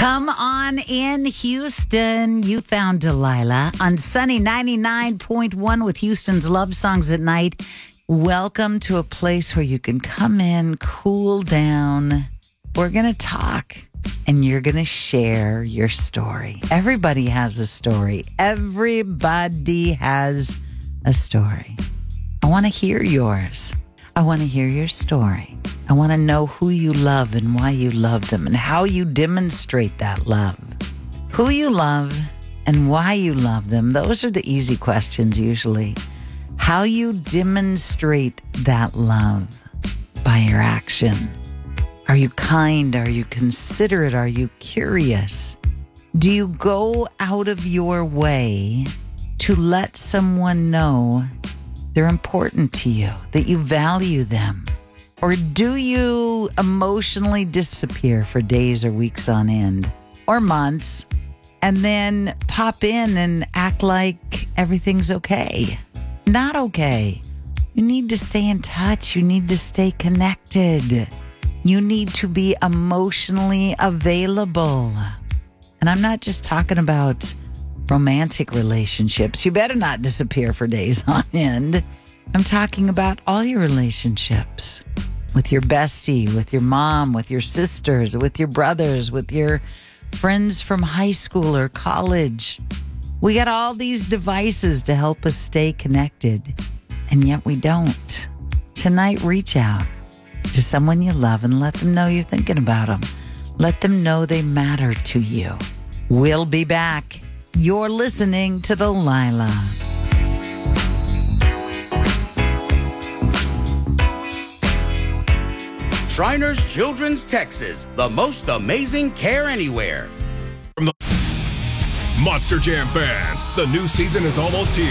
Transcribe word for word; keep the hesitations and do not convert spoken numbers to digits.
Come on in, Houston. You found Delilah on Sunny ninety-nine point one with Houston's Love Songs at Night. Welcome to a place where you can come in, cool down. We're going to talk, and you're going to share your story. Everybody has a story. Everybody has a story. I want to hear yours. I want to hear your story. I want to know who you love and why you love them and how you demonstrate that love. Who you love and why you love them, those are the easy questions usually. How you demonstrate that love by your action. Are you kind? Are you considerate? Are you curious? Do you go out of your way to let someone know they're important to you, that you value them? Or do you emotionally disappear for days or weeks on end or months and then pop in and act like everything's okay? Not okay. You need to stay in touch. You need to stay connected. You need to be emotionally available. And I'm not just talking about romantic relationships. You better not disappear for days on end. I'm talking about all your relationships. With your bestie, with your mom, with your sisters, with your brothers, with your friends from high school or college. We got all these devices to help us stay connected, and yet we don't. Tonight, reach out to someone you love and let them know you're thinking about them. Let them know they matter to you. We'll be back. You're listening to Delilah. Shriners Children's Texas, the most amazing care anywhere. From the Monster Jam fans, the new season is almost here.